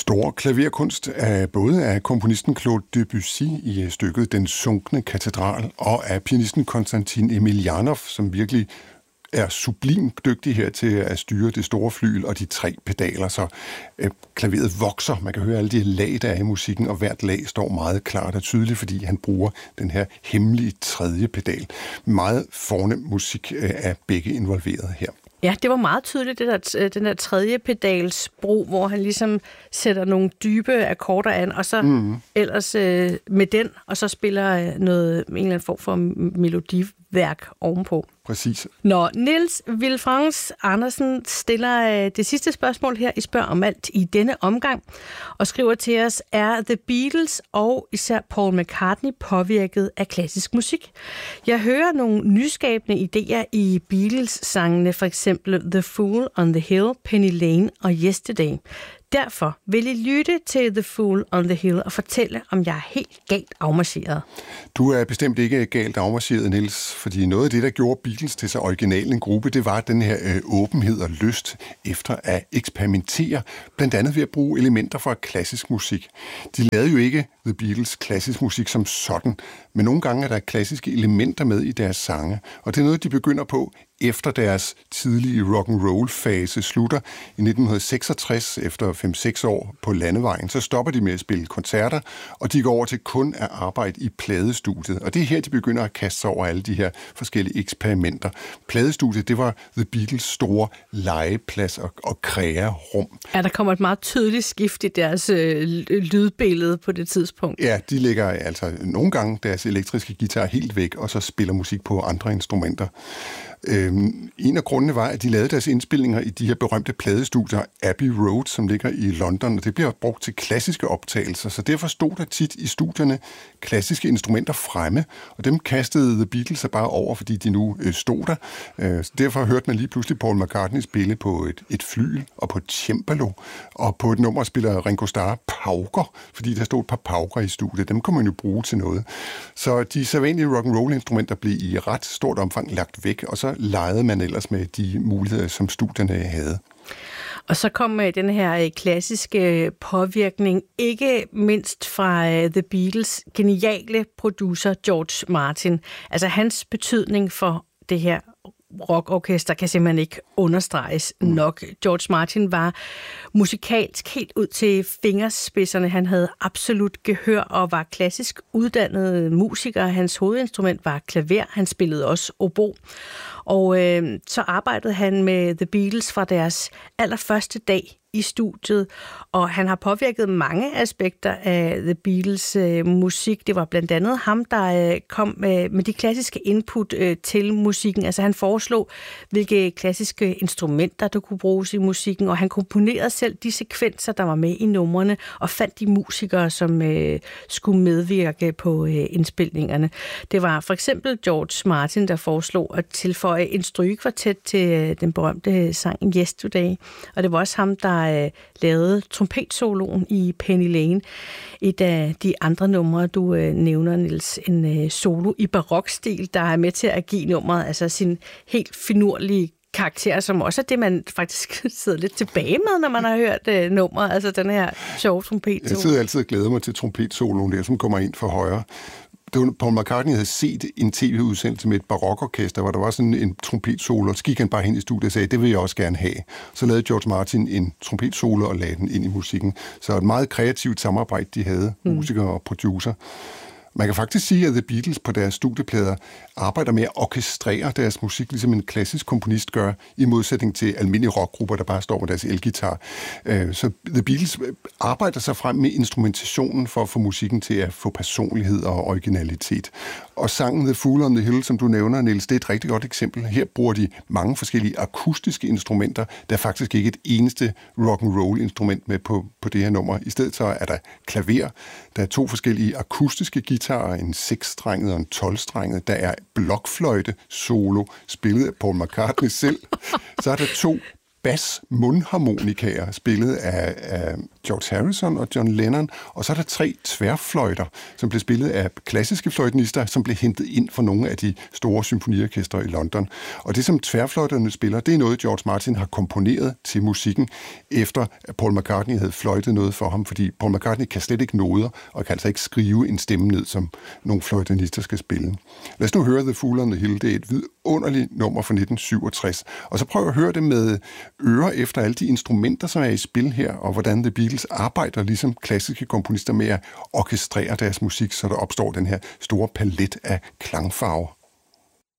Stor klaverkunst er både af komponisten Claude Debussy i stykket Den sunkne katedral, og af pianisten Konstantin Emilianov, som virkelig er sublimt dygtig her til at styre det store flyl og de 3 pedaler, så klaveret vokser. Man kan høre alle de lag, der er i musikken, og hvert lag står meget klart og tydeligt, fordi han bruger den her hemmelige 3. pedal. Meget fornem musik er begge involveret her. Ja, det var meget tydeligt, den der 3. pedals brug, hvor han ligesom sætter nogle dybe akkorder an, og så ellers med den, og så spiller en eller anden form for melodiværk ovenpå. Præcis. Når Niels Villefranche Andersen stiller det sidste spørgsmål her i Spørg om alt i denne omgang, og skriver til os, er The Beatles og især Paul McCartney påvirket af klassisk musik? Jeg hører nogle nyskabende idéer i Beatles-sangene, for eksempel The Fool on the Hill, Penny Lane og Yesterday. Derfor vil I lytte til The Fool on the Hill og fortælle, om jeg er helt galt afmarcheret. Du er bestemt ikke galt afmarcheret, Niels, fordi noget af det, der gjorde Beatles til så original en gruppe, det var den her åbenhed og lyst efter at eksperimentere, blandt andet ved at bruge elementer fra klassisk musik. De lavede jo ikke The Beatles klassisk musik som sådan, men nogle gange er der klassiske elementer med i deres sange, og det er noget, de begynder på efter deres tidlige rock'n'roll-fase slutter i 1966, efter 5-6 år på landevejen, så stopper de med at spille koncerter, og de går over til kun at arbejde i pladestudiet. Og det er her, de begynder at kaste sig over alle de her forskellige eksperimenter. Pladestudiet, det var The Beatles store legeplads og krearum. Ja, der kommer et meget tydeligt skift i deres lydbillede på det tidspunkt. Ja, de lægger altså nogle gange deres elektriske guitar helt væk, og så spiller musik på andre instrumenter. En af grundene var, at de lavede deres indspilninger i de her berømte pladestudier Abbey Road, som ligger i London, og det bliver brugt til klassiske optagelser, så derfor stod der tit i studierne klassiske instrumenter fremme, og dem kastede The Beatles sig bare over, fordi de nu stod der. Derfor hørte man lige pludselig Paul McCartney spille på et flyl og på et cembalo, og på et nummer spiller Ringo Starr pauker, fordi der stod et par pauker i studiet. Dem kunne man jo bruge til noget. Så de sædvanlige rock'n'roll-instrumenter blev i ret stort omfang lagt væk, og så legede man ellers med de muligheder, som studierne havde. Og så kom den her klassiske påvirkning, ikke mindst fra The Beatles' geniale producer George Martin. Altså hans betydning for det her rockorkester kan simpelthen ikke understreges nok. George Martin var musikalsk helt ud til fingerspidserne. Han havde absolut gehør og var klassisk uddannet musiker. Hans hovedinstrument var klaver. Han spillede også obo. Og så arbejdede han med The Beatles fra deres allerførste dag i studiet, og han har påvirket mange aspekter af The Beatles musik. Det var blandt andet ham, der kom med de klassiske input til musikken. Altså han foreslog, hvilke klassiske instrumenter, der kunne bruges i musikken, og han komponerede selv de sekvenser, der var med i numrene, og fandt de musikere, som skulle medvirke på indspilningerne. Det var for eksempel George Martin, der foreslog at tilføje en strygekvartet til den berømte sang Yesterday, og det var også ham, der lavede trompetsoloen i Penny Lane. Et af de andre numre, du nævner, Niels, en solo i barokstil, der er med til at give nummeret altså sin helt finurlige karakter, som også er det, man faktisk sidder lidt tilbage med, når man har hørt nummeret, altså den her sjove trompetsolo. Jeg sidder altid og glæder mig til trompetsoloen der, som kommer ind for højre. Paul McCartney havde set en tv-udsendelse med et barokorkester, hvor der var sådan en trompetsolo, og så gik han bare hen i studiet og sagde, det vil jeg også gerne have. Så lavede George Martin en trompetsolo og lagde den ind i musikken. Så et meget kreativt samarbejde, de havde, musikere og producer. Man kan faktisk sige, at The Beatles på deres studieplader arbejder med at orkestrere deres musik, ligesom en klassisk komponist gør, i modsætning til almindelige rockgrupper, der bare står med deres elgitar. Så The Beatles arbejder sig frem med instrumentationen for at få musikken til at få personlighed og originalitet. Og sangen The Fool on the Hill, som du nævner, Niels, det er et rigtig godt eksempel. Her bruger de mange forskellige akustiske instrumenter. Der er faktisk ikke et eneste rock'n'roll-instrument med på det her nummer. I stedet så er der klaver, der er 2 forskellige akustiske guitarer, en 6-strenget og en 12-strenget. Der er blokfløjte solo, spillet af Paul McCartney selv. Så er der 2 bas-mundharmonikaer, spillet af George Harrison og John Lennon, og så er der 3 tværfløjter, som blev spillet af klassiske fløjtenister, som blev hentet ind fra nogle af de store symfoniorkestre i London. Og det, som tværfløjterne spiller, det er noget, George Martin har komponeret til musikken, efter at Paul McCartney havde fløjtet noget for ham, fordi Paul McCartney kan slet ikke noder, og kan altså ikke skrive en stemme ned, som nogle fløjtenister skal spille. Lad os nu høre The Fool on the Hill. Det er et vidunderligt nummer fra 1967. Og så prøv at høre det med ører efter alle de instrumenter, som er i spil her, og hvordan The Beatles arbejder ligesom klassiske komponister med at orkestrere deres musik, så der opstår den her store palet af klangfarver.